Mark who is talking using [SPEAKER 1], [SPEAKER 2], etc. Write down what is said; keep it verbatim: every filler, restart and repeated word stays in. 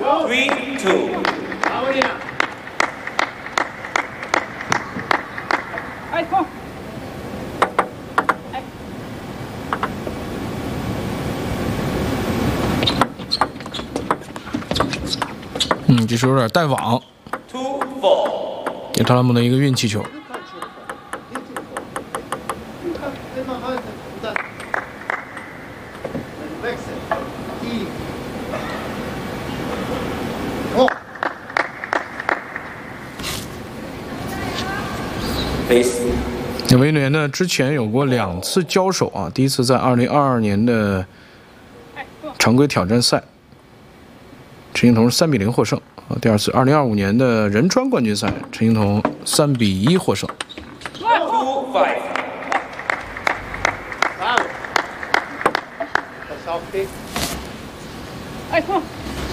[SPEAKER 1] Three two。
[SPEAKER 2] 哎，放。哎。
[SPEAKER 3] 嗯，这球有点带网。
[SPEAKER 1] Two four。
[SPEAKER 3] 给特拉姆的一个运气球。 两位呢之前有过两次交手啊，第一次在二零二二年的常规挑战赛，陈兴彤三比零获胜啊。第二次二零二五年的仁川冠军赛，陈兴彤三比一获胜。
[SPEAKER 1] Two five。
[SPEAKER 2] 哎，放。